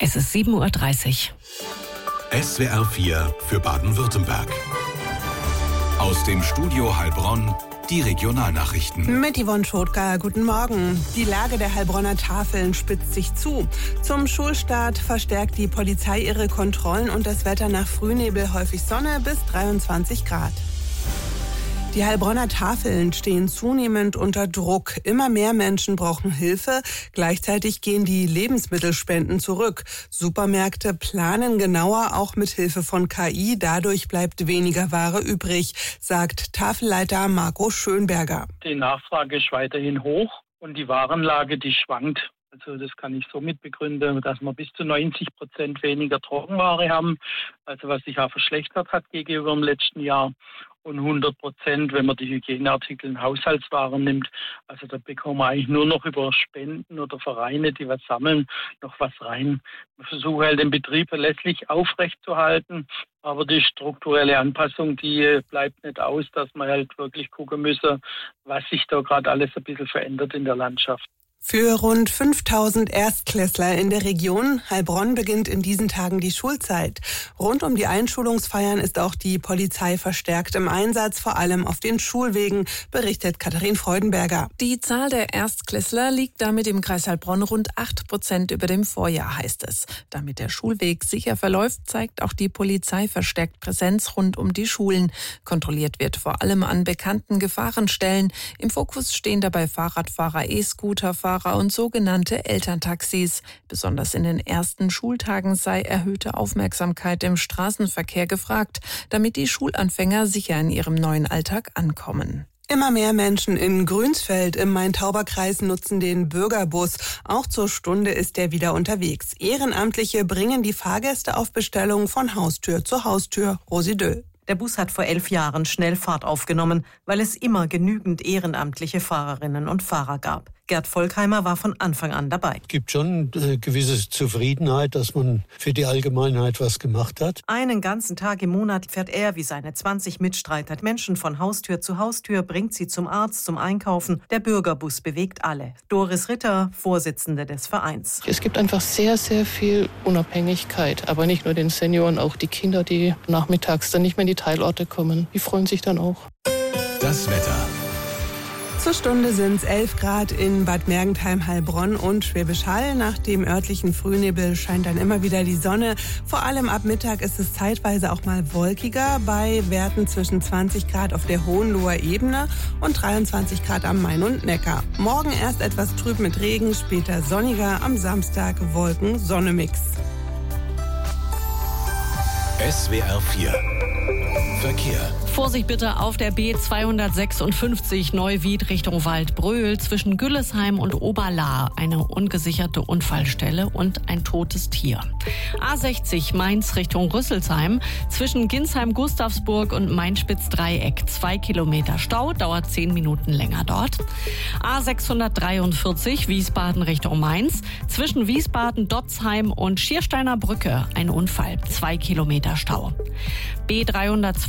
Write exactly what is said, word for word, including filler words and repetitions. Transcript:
Es ist sieben Uhr dreißig. S W R vier für Baden-Württemberg. Aus dem Studio Heilbronn die Regionalnachrichten. Mit Yvonne Schotka, guten Morgen. Die Lage der Heilbronner Tafeln spitzt sich zu. Zum Schulstart verstärkt die Polizei ihre Kontrollen und das Wetter nach Frühnebel häufig Sonne bis dreiundzwanzig Grad. Die Heilbronner Tafeln stehen zunehmend unter Druck. Immer mehr Menschen brauchen Hilfe. Gleichzeitig gehen die Lebensmittelspenden zurück. Supermärkte planen genauer, auch mit Hilfe von K I. Dadurch bleibt weniger Ware übrig, sagt Tafelleiter Marco Schönberger. Die Nachfrage ist weiterhin hoch und die Warenlage, die schwankt. Also das kann ich somit begründen, dass wir bis zu neunzig Prozent weniger Trockenware haben, also was sich auch verschlechtert hat gegenüber dem letzten Jahr. Und hundert Prozent, wenn man die Hygieneartikel und Haushaltswaren nimmt. Also da bekommen wir eigentlich nur noch über Spenden oder Vereine, die was sammeln, noch was rein. Wir versuchen halt den Betrieb verlässlich aufrechtzuerhalten, aber die strukturelle Anpassung, die bleibt nicht aus, dass wir halt wirklich gucken müssen, was sich da gerade alles ein bisschen verändert in der Landschaft. Für rund fünftausend Erstklässler in der Region Heilbronn beginnt in diesen Tagen die Schulzeit. Rund um die Einschulungsfeiern ist auch die Polizei verstärkt im Einsatz, vor allem auf den Schulwegen, berichtet Katharin Freudenberger. Die Zahl der Erstklässler liegt damit im Kreis Heilbronn rund acht Prozent über dem Vorjahr, heißt es. Damit der Schulweg sicher verläuft, zeigt auch die Polizei verstärkt Präsenz rund um die Schulen. Kontrolliert wird vor allem an bekannten Gefahrenstellen. Im Fokus stehen dabei Fahrradfahrer, E-Scooterfahrer und sogenannte Elterntaxis. Besonders in den ersten Schultagen sei erhöhte Aufmerksamkeit im Straßenverkehr gefragt, damit die Schulanfänger sicher in ihrem neuen Alltag ankommen. Immer mehr Menschen in Grünsfeld im Main-Tauber-Kreis nutzen den Bürgerbus. Auch zur Stunde ist er wieder unterwegs. Ehrenamtliche bringen die Fahrgäste auf Bestellung von Haustür zu Haustür. Rosi Döll. Der Bus hat vor elf Jahren schnell Fahrt aufgenommen, weil es immer genügend ehrenamtliche Fahrerinnen und Fahrer gab. Gerd Volkheimer war von Anfang an dabei. Es gibt schon eine gewisse Zufriedenheit, dass man für die Allgemeinheit was gemacht hat. Einen ganzen Tag im Monat fährt er wie seine zwanzig Mitstreiter Menschen von Haustür zu Haustür, bringt sie zum Arzt, zum Einkaufen. Der Bürgerbus bewegt alle. Doris Ritter, Vorsitzende des Vereins. Es gibt einfach sehr, sehr viel Unabhängigkeit. Aber nicht nur den Senioren, auch die Kinder, die nachmittags dann nicht mehr in die Teilorte kommen. Die freuen sich dann auch. Das Wetter. Zur Stunde sind es elf Grad in Bad Mergentheim, Heilbronn und Schwäbisch Hall. Nach dem örtlichen Frühnebel scheint dann immer wieder die Sonne. Vor allem ab Mittag ist es zeitweise auch mal wolkiger, bei Werten zwischen zwanzig Grad auf der Hohenloher Ebene und dreiundzwanzig Grad am Main und Neckar. Morgen erst etwas trüb mit Regen, später sonniger, am Samstag Wolken-Sonne-Mix. S W R vier Verkehr. Vorsicht bitte auf der B zweihundertsechsundfünfzig Neuwied Richtung Waldbröl zwischen Güllesheim und Oberlahr. Eine ungesicherte Unfallstelle und ein totes Tier. A sechzig Mainz Richtung Rüsselsheim zwischen Ginsheim-Gustavsburg und Mainspitz-Dreieck. Zwei Kilometer Stau, dauert zehn Minuten länger dort. A sechshundertdreiundvierzig Wiesbaden Richtung Mainz zwischen Wiesbaden-Dotzheim und Schiersteiner Brücke. Ein Unfall, zwei Kilometer Stau. B dreihundertzwölf